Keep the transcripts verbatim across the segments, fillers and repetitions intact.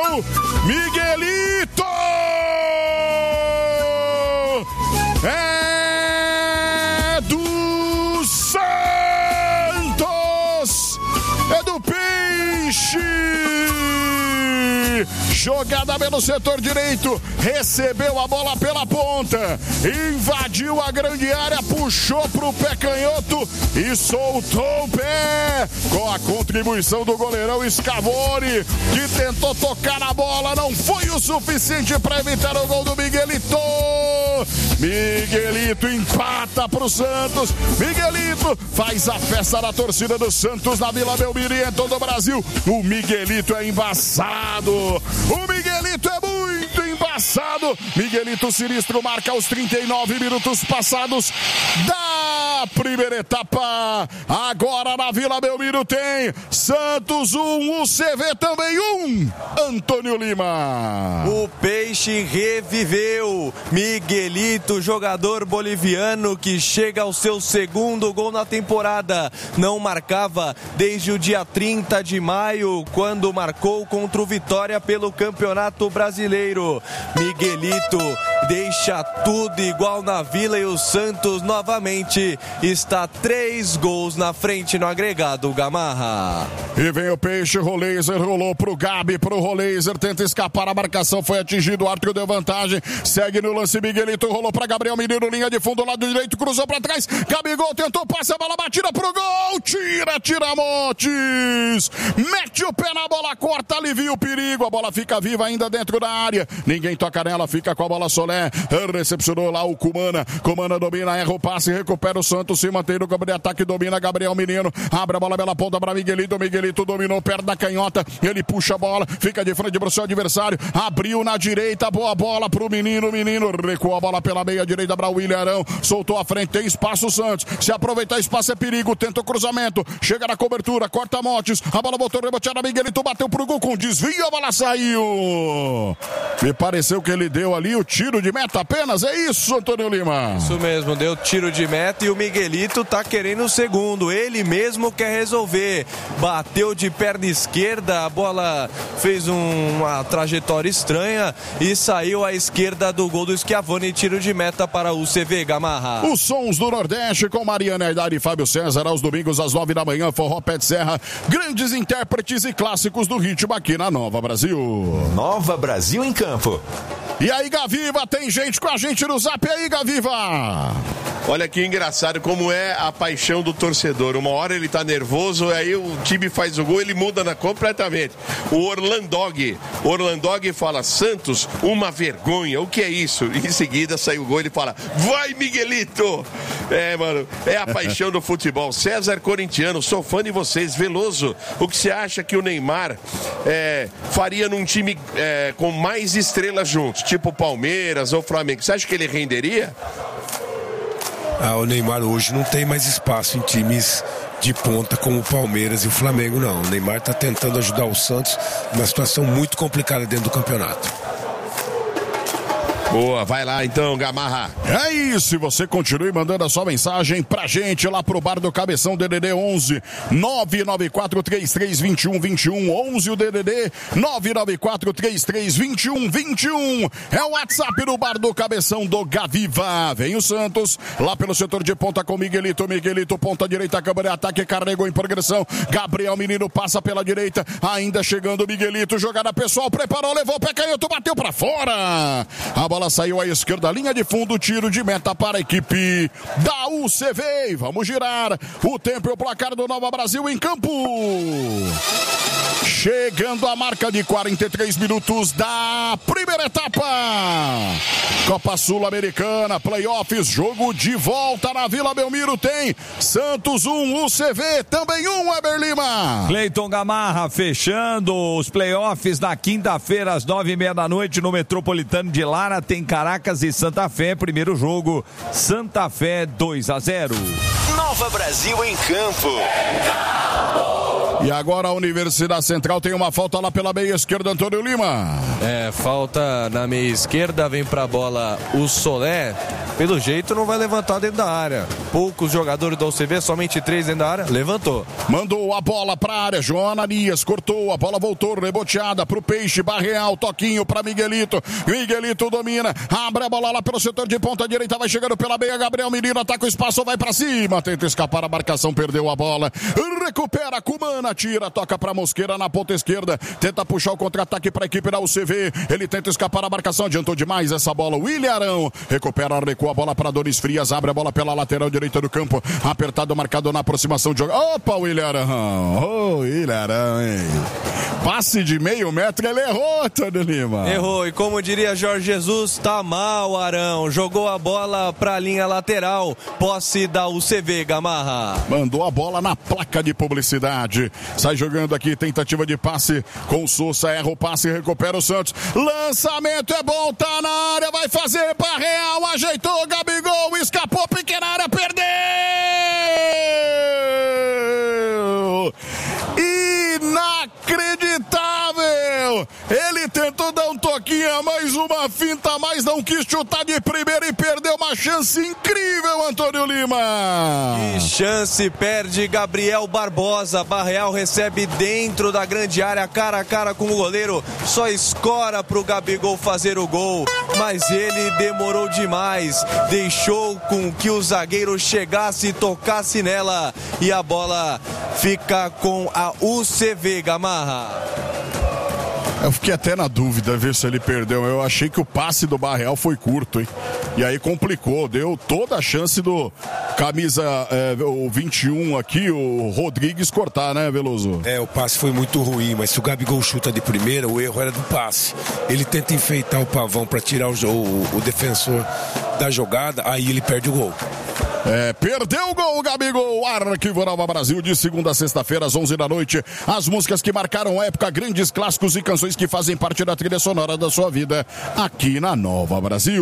Miguelito! É do Santos! É do Peixe! Jogada pelo setor direito, recebeu a bola pela ponta, invadiu a grande área, puxou pro pé canhoto e soltou o pé, com a contribuição do goleirão Scavone, que tentou tocar a bola, não foi o suficiente para evitar o gol do Miguelito. Miguelito empata pro Santos, Miguelito faz a festa da torcida do Santos na Vila Belmiro e em todo o Brasil. O Miguelito é embaçado, o Miguelito é muito embaçado. Miguelito sinistro marca aos trinta e nove minutos passados da primeira etapa. Agora na Vila Belmiro tem Santos um, U C V também um. Antônio Lima. O Peixe reviveu. Miguelito, jogador boliviano que chega ao seu segundo gol na temporada. Não marcava desde o dia trinta de maio, quando marcou contra o Vitória pelo Campeonato Brasileiro. Miguelito deixa tudo igual na Vila e o Santos novamente está três gols na frente no agregado, Gamarra. E vem o Peixe, Roleiser rolou pro Gabi, pro Roleiser, tenta escapar, a marcação foi atingida, o árbitro deu vantagem, segue no lance, Miguelito rolou pra Gabriel Menino, linha de fundo, lado direito, cruzou pra trás, Gabigol tentou, passa a bola, batida pro gol, tira, tira Montes, mete o pé na bola, corta, alivia o perigo, a bola fica viva ainda dentro da área, ninguém toca nela, fica com a bola Solé, recepcionou lá o Cumana, Cumana domina, erra o passe, recupera o Santos, se mantém no campo de ataque, domina Gabriel Menino, abre a bola pela ponta para Miguelito, Miguelito dominou perto da canhota, ele puxa a bola, fica de frente pro seu adversário, abriu na direita, boa bola pro menino, menino recuou a bola pela meia direita para o William Arão, soltou a frente, tem espaço o Santos, se aproveitar espaço é perigo, tenta o cruzamento, chega na cobertura, corta Montes, a bola botou reboteada, Miguelito bateu pro gol com desvio, a bola saiu. Me pareceu que ele deu ali o tiro de meta apenas, é isso, Antônio Lima? Isso mesmo, deu tiro de meta e o Miguelito tá querendo o segundo, ele mesmo quer resolver, bateu de perna esquerda, a bola fez um, uma trajetória estranha e saiu à esquerda do gol do Schiavone, tiro de meta para o U C V, Gamarra. Os sons do Nordeste com Mariana Aidar e Fábio César aos domingos às nove da manhã, Forró Pé de Serra, grandes intérpretes e clássicos do ritmo aqui na Nova Brasil. Nova Brasil em campo. E aí, Gaviva, tem gente com a gente no Zap, e aí, Gaviva? Olha que engraçado como é a paixão do torcedor. Uma hora ele tá nervoso, aí o time faz o gol, ele muda na, completamente. O Orlandog, Orlandog fala, Santos, uma vergonha, o que é isso? Em seguida sai o gol, ele fala, vai Miguelito! É, mano, é a paixão do futebol. César Corintiano, sou fã de vocês. Veloso, o que você acha que o Neymar é, faria num time é, com mais estrelas juntos, tipo Palmeiras ou Flamengo? Você acha que ele renderia? Ah, o Neymar hoje não tem mais espaço em times de ponta como o Palmeiras e o Flamengo, não. O Neymar está tentando ajudar o Santos numa situação muito complicada dentro do campeonato. Boa, vai lá então, Gamarra. É isso, e você continue mandando a sua mensagem pra gente lá pro Bar do Cabeção, D D D onze nove nove quatro três três dois um dois um, onze o D D D nove nove quatro três três dois um dois um, é o WhatsApp do Bar do Cabeção do Gaviva. Vem o Santos lá pelo setor de ponta com Miguelito, Miguelito ponta direita, câmara de ataque, carregou em progressão, Gabriel Menino passa pela direita, ainda chegando Miguelito, jogada pessoal, preparou, levou o pé canhoto, bateu pra fora, a bola bola saiu à esquerda, linha de fundo, tiro de meta para a equipe da U C V. Vamos girar o tempo e o placar do Nova Brasil em campo. Chegando a marca de quarenta e três minutos da primeira etapa. Copa Sul-Americana, playoffs, jogo de volta na Vila Belmiro. Tem Santos um, U C V também um, Weber Lima. Cleiton Gamarra fechando os playoffs na quinta-feira às nove e meia da noite no Metropolitano de Lara. Tem Caracas e Santa Fé, primeiro jogo, Santa Fé dois a zero. Nova Brasil em campo. E agora a Universidade Central tem uma falta lá pela meia esquerda, Antônio Lima. É, É, falta na meia esquerda, vem pra bola o Solé. Pelo jeito não vai levantar dentro da área. Poucos jogadores do U C V, somente três dentro da área. Levantou. Mandou a bola pra área. João Ananias cortou. A bola voltou reboteada pro Peixe. Barreal. Toquinho pra Miguelito. Miguelito domina. Abre a bola lá pelo setor de ponta direita. Vai chegando pela meia. Gabriel Menino ataca o espaço. Vai pra cima. Tenta escapar a marcação. Perdeu a bola. Recupera. Cumana. Tira. Toca pra Mosqueira na ponta esquerda. Tenta puxar o contra-ataque pra equipe da U C V. Ele tenta escapar a marcação. Adiantou demais essa bola. William Arão. Recupera. Recua a bola para Donis Frias, abre a bola pela lateral direita do campo, apertado, marcado na aproximação de jogo. Opa, William Arão, ô, oh, William Arão, hein? Passe de meio metro, ele errou, Antônio Lima. Errou, e como diria Jorge Jesus, tá mal, Arão. Jogou a bola pra linha lateral, posse da U C V, Gamarra. Mandou a bola na placa de publicidade. Sai jogando aqui, tentativa de passe com o Sousa, erra o passe, recupera o Santos. Lançamento é bom, tá na área, vai fazer pra Real, ajeitou, Gabigol, escapou, pequena área, perdeu! Inacreditável! Ele tentou dar um toquinho, mais uma finta, mas não quis chutar de primeira e perdeu uma chance incrível, Antônio Lima! Que chance, perde Gabriel Barbosa. Barreal recebe dentro da grande área, cara a cara com o goleiro, só escora pro Gabigol fazer o gol, mas ele demorou demais, deixou com que o zagueiro chegasse e tocasse nela, e a bola fica com a U C V, Gamarra. Eu fiquei até na dúvida, ver se ele perdeu. Eu achei que o passe do Barreal foi curto, hein? E aí complicou, deu toda a chance do camisa é, o vinte e um aqui, o Rodrigues, cortar, né, Veloso? É, o passe foi muito ruim, mas se o Gabigol chuta de primeira, o erro era do passe. Ele tenta enfeitar o Pavão para tirar o, o, o defensor da jogada, aí ele perde o gol. É, perdeu o gol, Gabigol. Arquivo Nova Brasil, de segunda a sexta-feira, às onze da noite. As músicas que marcaram a época, grandes clássicos e canções que fazem parte da trilha sonora da sua vida, aqui na Nova Brasil.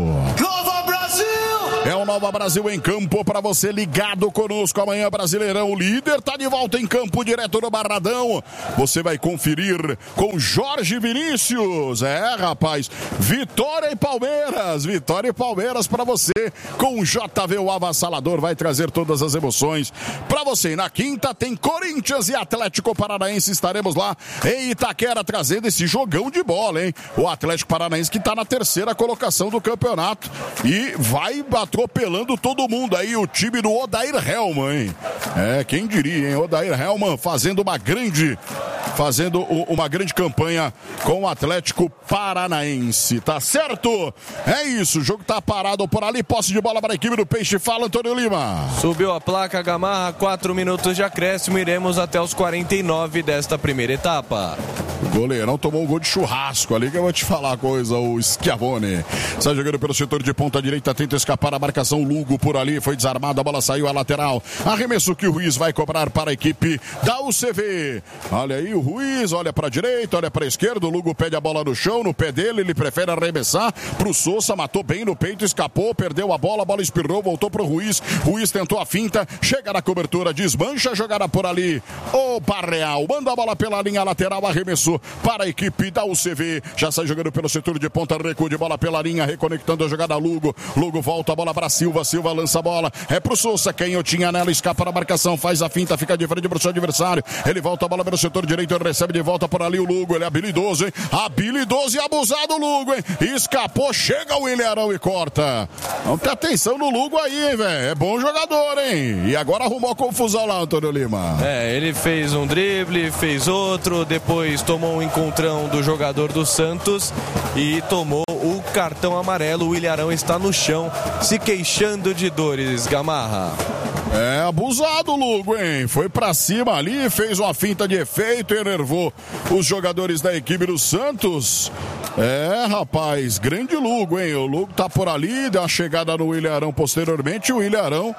Nova Brasil! É o Nova Brasil em campo para você ligado conosco. Amanhã, Brasileirão, o líder tá de volta em campo, direto no Barradão. Você vai conferir com Jorge Vinícius. É, rapaz, Vitória e Palmeiras. Vitória e Palmeiras para você com J V, o avassalador, vai trazer todas as emoções para você. Na quinta tem Corinthians e Atlético Paranaense. Estaremos lá em Itaquera trazendo esse jogão de bola, hein? O Atlético Paranaense que tá na terceira colocação do campeonato e vai atropelando todo mundo aí, o time do Odair Hellman, hein? É, quem diria, hein? Odair Hellman fazendo uma grande fazendo uma grande campanha com o Atlético Paranaense, tá certo? É isso, o jogo tá parado por ali, posse de bola para a equipe do Peixe. Fala, Antônio Lima. Subiu a placa, Gamarra, quatro minutos de acréscimo, iremos até os quarenta e nove desta primeira etapa. O goleirão tomou um gol de churrasco ali, que eu vou te falar a coisa, o Schiavone. Sai jogando pelo setor de ponta direita, tenta escapar a marcação, Lugo por ali, foi desarmado, a bola saiu à lateral. Arremesso que o Ruiz vai cobrar para a equipe da U C V. Olha aí o Ruiz, olha para a direita, olha para a esquerda, o Lugo pede a bola no chão, no pé dele, ele prefere arremessar pro Sousa, matou bem no peito, escapou, perdeu a bola, a bola espirrou, voltou pro Ruiz, Ruiz tentou a finta, chega na cobertura, desmancha a jogada por ali, o Barreal, manda a bola pela linha lateral, arremessou para a equipe da U C V, já sai jogando pelo setor de ponta, recuo de bola pela linha, reconectando a jogada Lugo, Lugo volta a bola para Silva, Silva lança a bola, é pro Sousa, quem eu tinha nela, escapa na marcação, faz a finta, fica de frente pro seu adversário, ele volta a bola pelo setor direito, ele recebe de volta por ali o Lugo, ele é habilidoso, hein? Habilidoso e abusado o Lugo, hein? Escapou, chega o William Arão e corta. Vamos ter atenção no Lugo aí, hein, velho? É bom jogador, hein? E agora arrumou a confusão lá, Antônio Lima. É, ele fez um drible, fez outro, depois tomou um encontrão do jogador do Santos e tomou o cartão amarelo. O William Arão está no chão, se queixando de dores, Gamarra. É, abusado o Lugo, hein? Foi pra cima ali, fez uma finta de efeito, enervou os jogadores da equipe do Santos. É, rapaz, grande Lugo, hein? O Lugo tá por ali, deu uma chegada no William Arão posteriormente, e o William Arão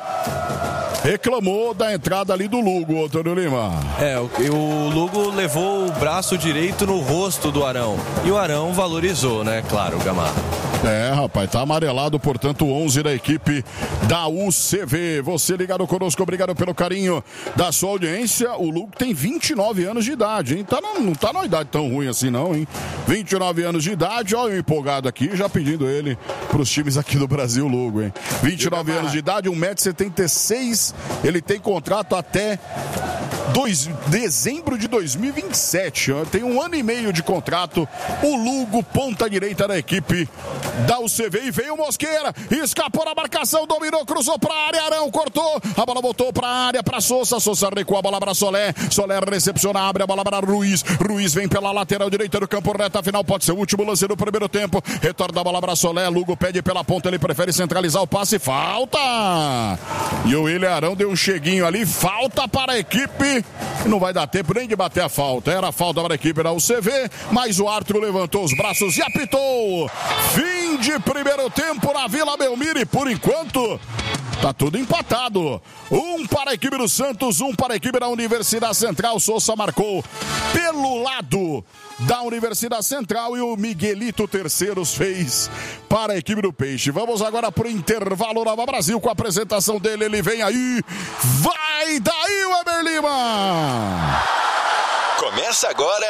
reclamou da entrada ali do Lugo, Antônio Lima. É, o, o Lugo levou o braço direito no rosto do Arão, e o Arão valorizou, né? Claro, Gamarra. É, rapaz, tá amarelado, portanto, o onze da equipe da U C V. Você ligado conosco, obrigado pelo carinho da sua audiência. O Lugo tem vinte e nove anos de idade, hein? Tá na, não tá numa idade tão ruim assim, não, hein? vinte e nove anos de idade, ó, eu empolgado aqui, já pedindo ele pros times aqui do Brasil, Lugo, hein? vinte e nove anos de idade, um metro e setenta e seis, ele tem contrato até dois, dezembro de dois mil e vinte e sete, ó. Tem um ano e meio de contrato, o Lugo, ponta direita da equipe da U C V, e veio Mosqueira, escapou na marcação, dominou, cruzou pra área, Arão cortou, a bola voltou pra área, pra Sousa, Sousa recua a bola pra Solé, Solé recepciona, abre a bola para Ruiz, Ruiz vem pela lateral direita do campo, reta final, pode ser o último lance do primeiro tempo, retorna a bola para Solé, Lugo pede pela ponta, ele prefere centralizar o passe, falta! E o William Arão deu um cheguinho ali, falta para a equipe, não vai dar tempo nem de bater a falta, era falta para a equipe da U C V, mas o árbitro levantou os braços e apitou, fim de primeiro tempo na Vila Belmiro, e por enquanto tá tudo empatado. Um para a equipe do Santos, um para a equipe da Universidade Central. Sousa marcou pelo lado da Universidade Central e o Miguelito Terceiros fez para a equipe do Peixe. Vamos agora para o intervalo Nova Brasil com a apresentação dele. Ele vem aí, vai daí o Weber Lima. Começa agora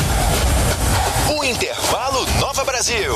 o intervalo Nova Brasil.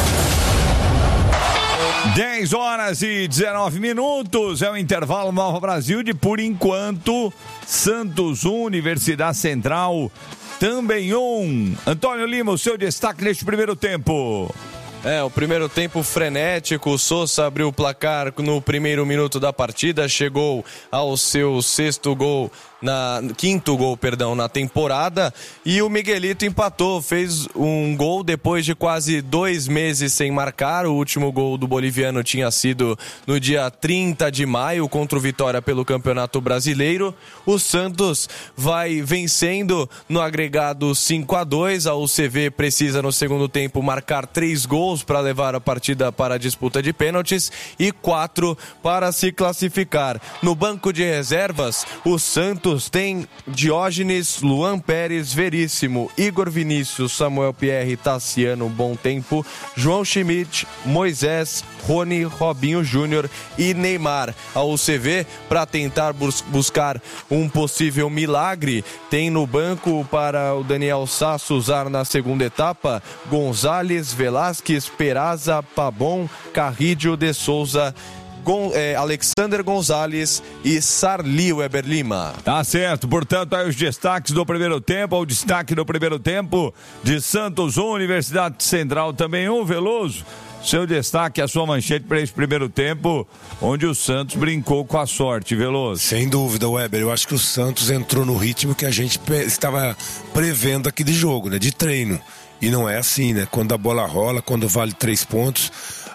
dez horas e dezenove minutos, é o intervalo Nova Brasil de, por enquanto, Santos um, Universidade Central também um. Antônio Lima, o seu destaque neste primeiro tempo. É, o primeiro tempo frenético, o Sousa abriu o placar no primeiro minuto da partida, chegou ao seu sexto gol, na quinto gol, perdão, na temporada, e o Miguelito empatou, fez um gol depois de quase dois meses sem marcar. O último gol do boliviano tinha sido no dia trinta de maio contra o Vitória pelo Campeonato Brasileiro. O Santos vai vencendo no agregado cinco a dois, a U C V precisa no segundo tempo marcar três gols para levar a partida para a disputa de pênaltis e quatro para se classificar. No banco de reservas, o Santos tem Diógenes, Luan Pérez, Veríssimo, Igor Vinícius, Samuel Pierre, Tassiano, Bom Tempo, João Schmidt, Moisés, Rony, Robinho Júnior e Neymar. A U C V, para tentar bus- buscar um possível milagre, tem no banco para o Daniel Sasso usar na segunda etapa Gonzalez, Velasquez, Peraza, Pabon, Carrídio de Souza, Gon, é, Alexander Gonzalez e Sarli Weber Lima. Tá certo, portanto, aí os destaques do primeiro tempo, o destaque do primeiro tempo de Santos um, Universidade Central também um, Veloso. Seu destaque, a sua manchete para esse primeiro tempo, onde o Santos brincou com a sorte, Veloso. Sem dúvida, Weber. Eu acho que o Santos entrou no ritmo que a gente estava prevendo aqui de jogo, né? De treino. E não é assim, né? Quando a bola rola, quando vale três pontos,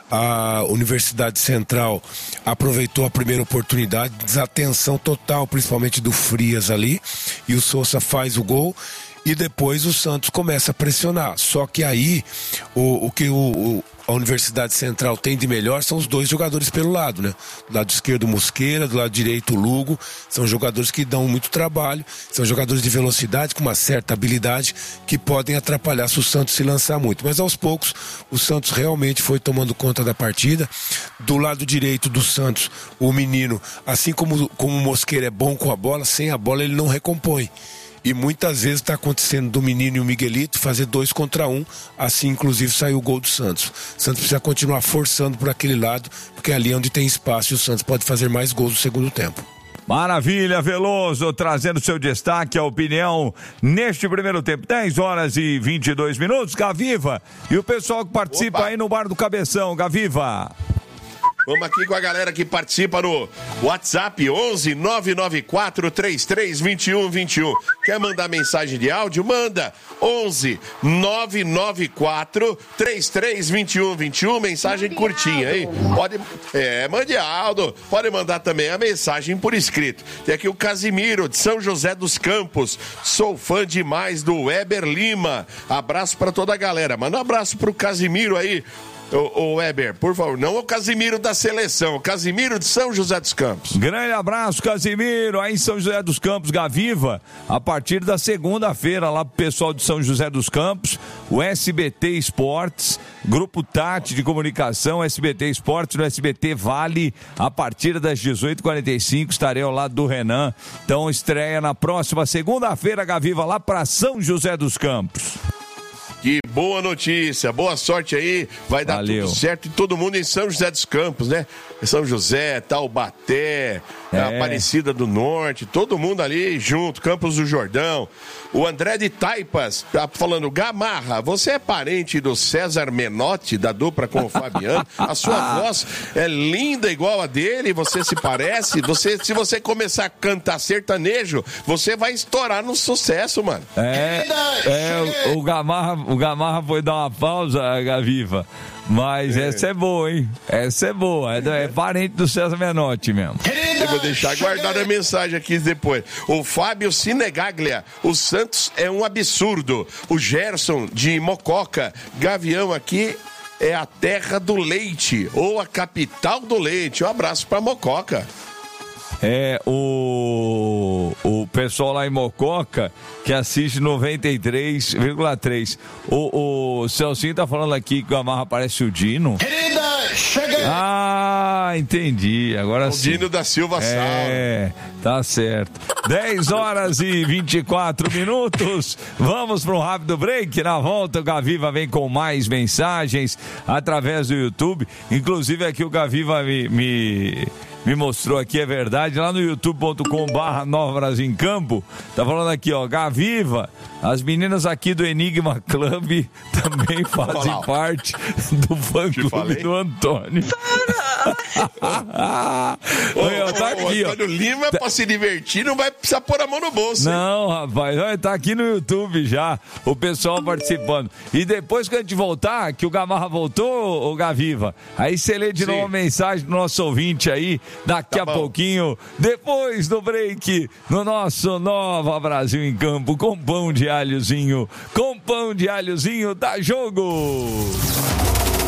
a Universidade Central aproveitou a primeira oportunidade, desatenção total, principalmente do Frias ali, e o Sousa faz o gol. E depois o Santos começa a pressionar. Só que aí, o, o que o, o, a Universidade Central tem de melhor são os dois jogadores pelo lado, né? Do lado esquerdo, Mosqueira, do lado direito, Lugo. São jogadores que dão muito trabalho, são jogadores de velocidade, com uma certa habilidade, que podem atrapalhar se o Santos se lançar muito. Mas aos poucos, o Santos realmente foi tomando conta da partida. Do lado direito do Santos, o menino, assim como, como o Mosqueira é bom com a bola, sem a bola ele não recompõe. E muitas vezes está acontecendo do menino e o Miguelito fazer dois contra um, assim inclusive saiu o gol do Santos. O Santos precisa continuar forçando por aquele lado, porque é ali onde tem espaço e o Santos pode fazer mais gols no segundo tempo. Maravilha, Veloso, trazendo seu destaque, a opinião neste primeiro tempo. dez horas e vinte e dois minutos, Gaviva. E o pessoal que participa Opa. aí no Bar do Cabeção, Gaviva. Vamos aqui com a galera que participa no WhatsApp onze nove nove quatro três três dois um dois um. Quer mandar mensagem de áudio? Manda onze nove nove quatro três três dois um dois um. Mensagem mande curtinha, hein? Pode, é, mande Aldo. Pode mandar também a mensagem por escrito. Tem aqui o Casimiro de São José dos Campos. Sou fã demais do Weber Lima. Abraço para toda a galera. Manda um abraço pro Casimiro aí. Ô, ô Weber, por favor, não o Casimiro da seleção, o Casimiro de São José dos Campos. Grande abraço, Casimiro, aí em São José dos Campos, Gaviva, a partir da segunda-feira, lá pro pessoal de São José dos Campos, o S B T Esportes, Grupo Tati de Comunicação, S B T Esportes, no S B T Vale, a partir das dezoito e quarenta e cinco, estarei ao lado do Renan, então estreia na próxima segunda-feira, Gaviva, lá para São José dos Campos. Que boa notícia, boa sorte aí, vai dar Valeu. tudo certo e todo mundo em São José dos Campos, né? São José, Taubaté, É. Aparecida do Norte, todo mundo ali junto, Campos do Jordão. O André de Taipas tá falando, Gamarra, você é parente do César Menotti, da dupla com o Fabiano? A sua voz é linda igual a dele, você se parece, você, se você começar a cantar sertanejo, você vai estourar no sucesso, mano. É, é o, o Gamarra, o Gamarra foi dar uma pausa, Gaviva. Mas é. essa é boa, hein? Essa é boa. É, é parente do César Menotti mesmo. Eu vou deixar guardada a mensagem aqui depois. O Fábio Sinegaglia, o Santos é um absurdo. O Gerson de Mococa, Gavião aqui é a terra do leite, ou a capital do leite. Um abraço pra Mococa. É, o, o pessoal lá em Mococa, que assiste noventa e três vírgula três. O, o Celcinho tá falando aqui que o Gamarra parece o Dino. Ah, entendi. Agora o sim. Dino da Silva Sal. É, tá certo. dez horas e vinte e quatro minutos. Vamos para um rápido break. Na volta, o Gaviva vem com mais mensagens através do YouTube. Inclusive, aqui o Gaviva me. me... me mostrou aqui, é verdade, lá no youtube ponto com barra Nova Brasil em Campo, tá falando aqui, ó, Gaviva, as meninas aqui do Enigma Club também fazem Olá. parte do fã-clube do Antônio. Olha, tá aqui, o ó. Antônio Lima, pra se divertir, não vai precisar pôr a mão no bolso. Não, rapaz, olha, tá aqui no YouTube já, o pessoal participando. E depois que a gente voltar, que o Gamarra voltou, o Gaviva, aí você lê de Sim. novo a mensagem do nosso ouvinte aí, daqui Tá a bom. pouquinho, depois do break, no nosso Nova Brasil em Campo, com pão de alhozinho, com pão de alhozinho, dá jogo!